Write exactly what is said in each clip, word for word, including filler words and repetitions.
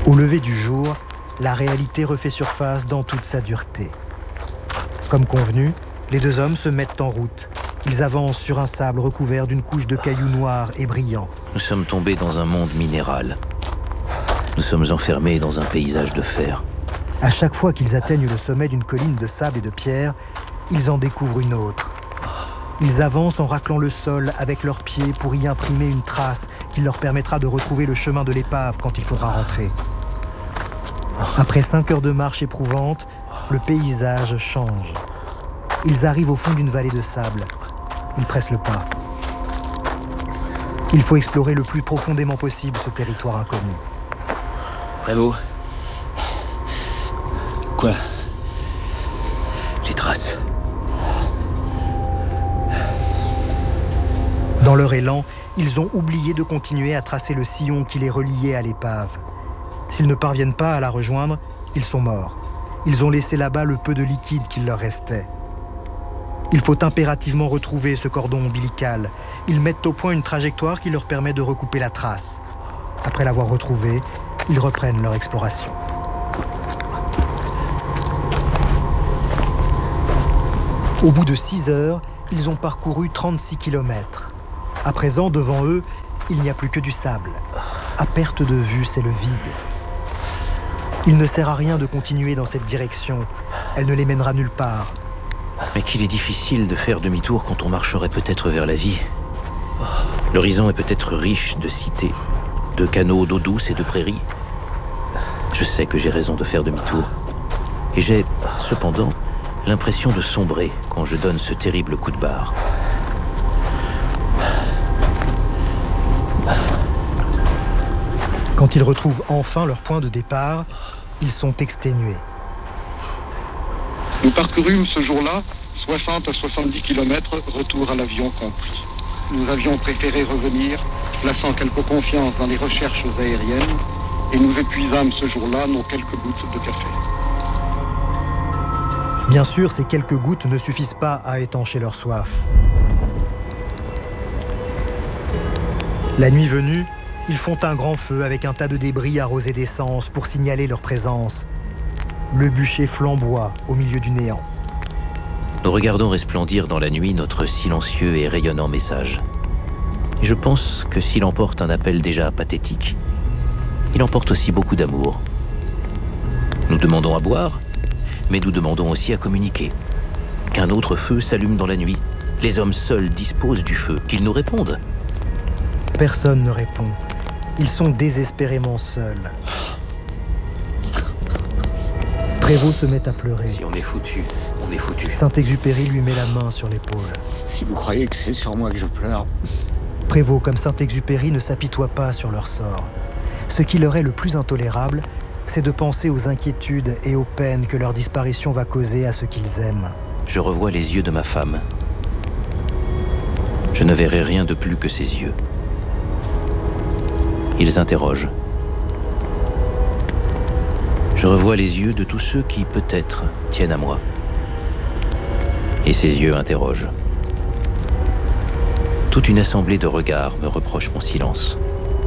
Au lever du jour, la réalité refait surface dans toute sa dureté. Comme convenu, les deux hommes se mettent en route. Ils avancent sur un sable recouvert d'une couche de cailloux noirs et brillants. Nous sommes tombés dans un monde minéral. Nous sommes enfermés dans un paysage de fer. À chaque fois qu'ils atteignent le sommet d'une colline de sable et de pierre, ils en découvrent une autre. Ils avancent en raclant le sol avec leurs pieds pour y imprimer une trace qui leur permettra de retrouver le chemin de l'épave quand il faudra rentrer. Après cinq heures de marche éprouvante, le paysage change. Ils arrivent au fond d'une vallée de sable. Ils pressent le pas. Il faut explorer le plus profondément possible ce territoire inconnu. Prévost. Quoi? Les traces. Dans leur élan, ils ont oublié de continuer à tracer le sillon qui les reliait à l'épave. S'ils ne parviennent pas à la rejoindre, ils sont morts. Ils ont laissé là-bas le peu de liquide qu'il leur restait. Il faut impérativement retrouver ce cordon ombilical. Ils mettent au point une trajectoire qui leur permet de recouper la trace. Après l'avoir retrouvé, ils reprennent leur exploration. Au bout de six heures, ils ont parcouru trente-six kilomètres. À présent, devant eux, il n'y a plus que du sable. À perte de vue, c'est le vide. Il ne sert à rien de continuer dans cette direction. Elle ne les mènera nulle part. Mais qu'il est difficile de faire demi-tour quand on marcherait peut-être vers la vie. L'horizon est peut-être riche de cités, de canaux d'eau douce et de prairies. Je sais que j'ai raison de faire demi-tour. Et j'ai, cependant, l'impression de sombrer quand je donne ce terrible coup de barre. Quand ils retrouvent enfin leur point de départ, ils sont exténués. Nous parcourûmes ce jour-là soixante à soixante-dix kilomètres, retour à l'avion compris. Nous avions préféré revenir, plaçant quelque confiance dans les recherches aériennes, et nous épuisâmes ce jour-là nos quelques gouttes de café. Bien sûr, ces quelques gouttes ne suffisent pas à étancher leur soif. La nuit venue, ils font un grand feu avec un tas de débris arrosés d'essence pour signaler leur présence. Le bûcher flamboie au milieu du néant. Nous regardons resplendir dans la nuit notre silencieux et rayonnant message. Et je pense que s'il emporte un appel déjà pathétique, il emporte aussi beaucoup d'amour. Nous demandons à boire, mais nous demandons aussi à communiquer. Qu'un autre feu s'allume dans la nuit. Les hommes seuls disposent du feu, qu'ils nous répondent. Personne ne répond. Ils sont désespérément seuls. Prévost se met à pleurer. Si on est foutu, on est foutu. Saint-Exupéry lui met la main sur l'épaule. Si vous croyez que c'est sur moi que je pleure... Prévost comme Saint-Exupéry ne s'apitoie pas sur leur sort. Ce qui leur est le plus intolérable, c'est de penser aux inquiétudes et aux peines que leur disparition va causer à ceux qu'ils aiment. Je revois les yeux de ma femme. Je ne verrai rien de plus que ses yeux. Ils interrogent. Je revois les yeux de tous ceux qui, peut-être, tiennent à moi. Et ces yeux interrogent. Toute une assemblée de regards me reproche mon silence.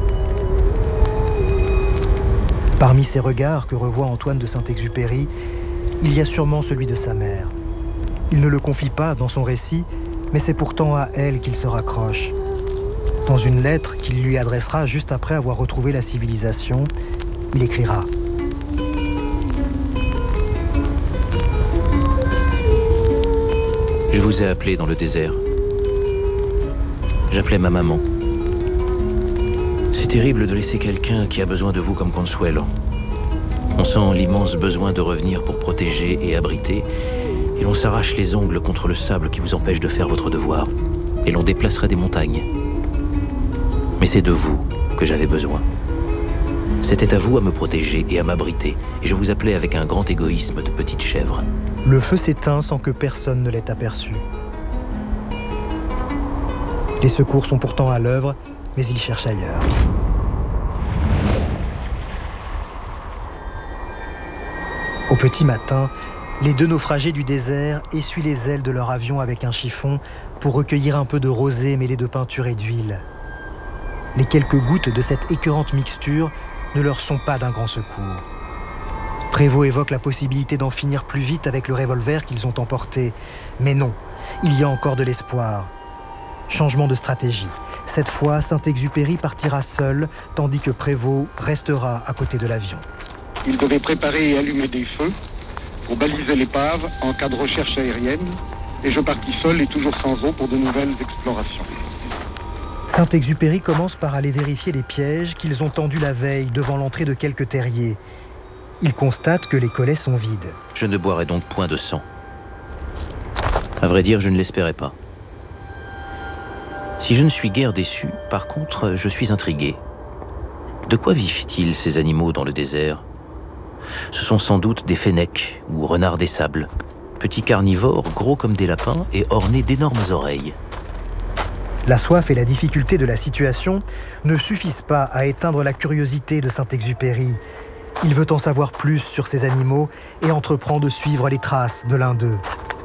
Parmi ces regards que revoit Antoine de Saint-Exupéry, il y a sûrement celui de sa mère. Il ne le confie pas dans son récit, mais c'est pourtant à elle qu'il se raccroche. Dans une lettre qu'il lui adressera juste après avoir retrouvé la civilisation, il écrira « Je vous ai appelé dans le désert. J'appelais ma maman. C'est terrible de laisser quelqu'un qui a besoin de vous comme Consuelo. On sent l'immense besoin de revenir pour protéger et abriter, et l'on s'arrache les ongles contre le sable qui vous empêche de faire votre devoir, et l'on déplacerait des montagnes. Mais c'est de vous que j'avais besoin. C'était à vous à me protéger et à m'abriter, et je vous appelais avec un grand égoïsme de petite chèvre. Le feu s'éteint sans que personne ne l'ait aperçu. Les secours sont pourtant à l'œuvre, mais ils cherchent ailleurs. Au petit matin, les deux naufragés du désert essuient les ailes de leur avion avec un chiffon pour recueillir un peu de rosée mêlée de peinture et d'huile. Les quelques gouttes de cette écœurante mixture ne leur sont pas d'un grand secours. Prévost évoque la possibilité d'en finir plus vite avec le revolver qu'ils ont emporté. Mais non, il y a encore de l'espoir. Changement de stratégie. Cette fois, Saint-Exupéry partira seul, tandis que Prévost restera à côté de l'avion. Il devait préparer et allumer des feux pour baliser l'épave en cas de recherche aérienne, et je partis seul et toujours sans eau pour de nouvelles explorations. Saint-Exupéry commence par aller vérifier les pièges qu'ils ont tendus la veille devant l'entrée de quelques terriers. Il constate que les collets sont vides. Je ne boirai donc point de sang. À vrai dire, je ne l'espérais pas. Si je ne suis guère déçu, par contre, je suis intrigué. De quoi vivent-ils, ces animaux, dans le désert ? Ce sont sans doute des fennecs ou renards des sables, petits carnivores gros comme des lapins et ornés d'énormes oreilles. La soif et la difficulté de la situation ne suffisent pas à éteindre la curiosité de Saint-Exupéry. Il veut en savoir plus sur ces animaux et entreprend de suivre les traces de l'un d'eux.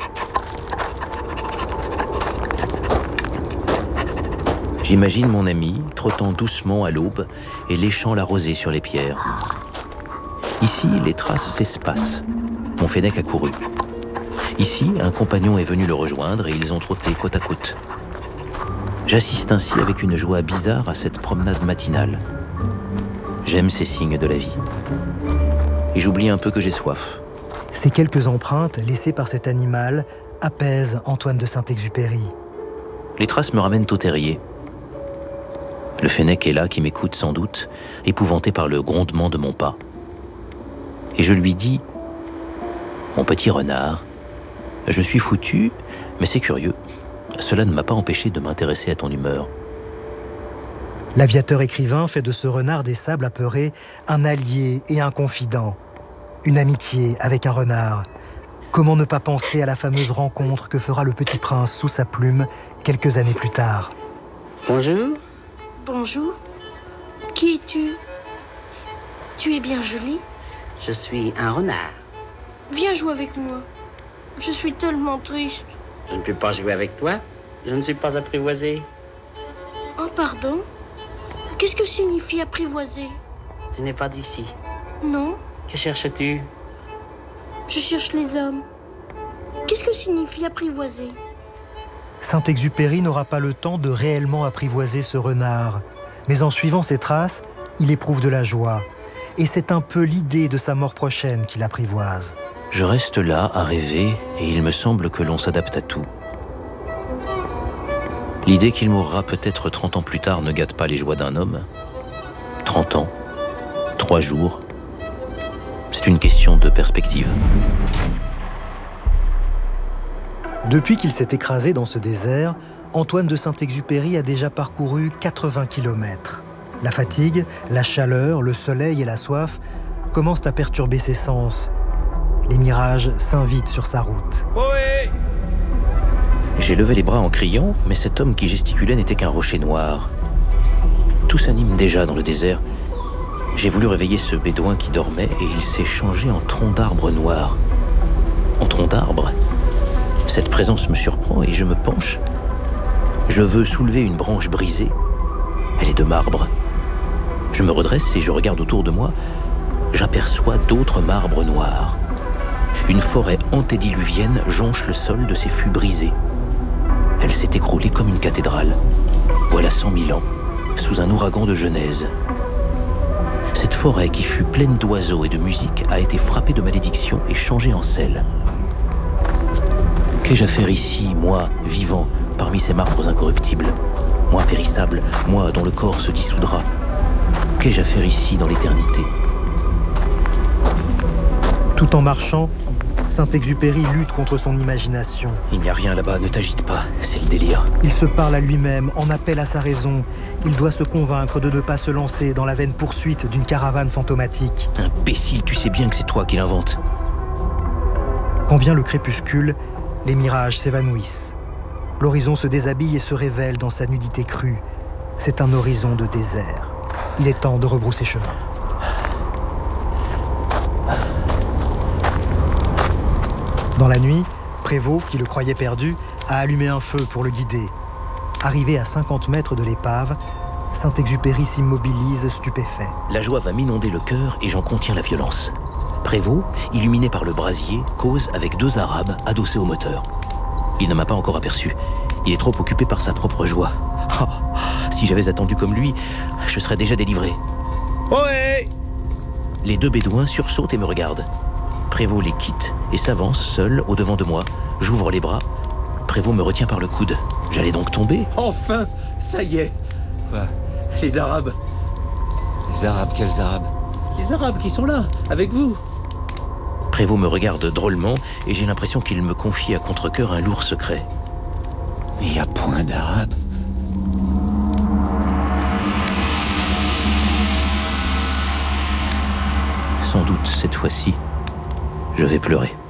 J'imagine mon ami trottant doucement à l'aube et léchant la rosée sur les pierres. Ici, les traces s'espacent. Mon fennec a couru. Ici, un compagnon est venu le rejoindre et ils ont trotté côte à côte. J'assiste ainsi avec une joie bizarre à cette promenade matinale. J'aime ces signes de la vie. Et j'oublie un peu que j'ai soif. Ces quelques empreintes laissées par cet animal apaisent Antoine de Saint-Exupéry. Les traces me ramènent au terrier. Le fennec est là qui m'écoute sans doute, épouvanté par le grondement de mon pas. Et je lui dis « Mon petit renard, je suis foutu, mais c'est curieux. Cela ne m'a pas empêché de m'intéresser à ton humeur. » L'aviateur écrivain fait de ce renard des sables apeurés un allié et un confident. Une amitié avec un renard. Comment ne pas penser à la fameuse rencontre que fera le petit prince sous sa plume quelques années plus tard. Bonjour. Bonjour. Qui es-tu? Tu es bien jolie. Je suis un renard. Viens jouer avec moi. Je suis tellement triste. Je ne peux pas jouer avec toi. Je ne suis pas apprivoisé. Oh, pardon? Qu'est-ce que signifie apprivoiser? Tu n'es pas d'ici. Non. Que cherches-tu? Je cherche les hommes. Qu'est-ce que signifie apprivoiser? Saint-Exupéry n'aura pas le temps de réellement apprivoiser ce renard. Mais en suivant ses traces, il éprouve de la joie. Et c'est un peu l'idée de sa mort prochaine qui l'apprivoise. Je reste là à rêver et il me semble que l'on s'adapte à tout. L'idée qu'il mourra peut-être trente ans plus tard ne gâte pas les joies d'un homme. Trente ans, trois jours, c'est une question de perspective. Depuis qu'il s'est écrasé dans ce désert, Antoine de Saint-Exupéry a déjà parcouru quatre-vingts kilomètres. La fatigue, la chaleur, le soleil et la soif commencent à perturber ses sens. Les mirages s'invitent sur sa route. Oui. J'ai levé les bras en criant, mais cet homme qui gesticulait n'était qu'un rocher noir. Tout s'anime déjà dans le désert. J'ai voulu réveiller ce bédouin qui dormait et il s'est changé en tronc d'arbre noir. En tronc d'arbre ? Cette présence me surprend et je me penche. Je veux soulever une branche brisée. Elle est de marbre. Je me redresse et je regarde autour de moi. J'aperçois d'autres marbres noirs. Une forêt antédiluvienne jonche le sol de ces fûts brisés. Elle s'est écroulée comme une cathédrale. Voilà cent mille ans, sous un ouragan de Genèse. Cette forêt qui fut pleine d'oiseaux et de musique a été frappée de malédiction et changée en sel. Qu'ai-je à faire ici, moi, vivant, parmi ces marbres incorruptibles? Moi, périssable, moi, dont le corps se dissoudra. Qu'ai-je à faire ici, dans l'éternité? Tout en marchant, Saint-Exupéry lutte contre son imagination. Il n'y a rien là-bas, ne t'agite pas, c'est le délire. Il se parle à lui-même, en appelle à sa raison. Il doit se convaincre de ne pas se lancer dans la vaine poursuite d'une caravane fantomatique. Imbécile, tu sais bien que c'est toi qui l'inventes. Quand vient le crépuscule, les mirages s'évanouissent. L'horizon se déshabille et se révèle dans sa nudité crue. C'est un horizon de désert. Il est temps de rebrousser chemin. Dans la nuit, Prévost, qui le croyait perdu, a allumé un feu pour le guider. Arrivé à cinquante mètres de l'épave, Saint-Exupéry s'immobilise, stupéfait. La joie va m'inonder le cœur et j'en contiens la violence. Prévost, illuminé par le brasier, cause avec deux Arabes adossés au moteur. Il ne m'a pas encore aperçu. Il est trop occupé par sa propre joie. Oh, si j'avais attendu comme lui, je serais déjà délivré. Ohé! Les deux bédouins sursautent et me regardent. Prévost les quitte et s'avance seul au-devant de moi. J'ouvre les bras. Prévost me retient par le coude. J'allais donc tomber? Enfin, ça y est. Quoi? Les Arabes. Les Arabes, quels Arabes? Les Arabes qui sont là, avec vous. Prévost me regarde drôlement et j'ai l'impression qu'il me confie à contre-cœur un lourd secret. Mais il n'y a point d'Arabes. Sans doute, cette fois-ci, je vais pleurer.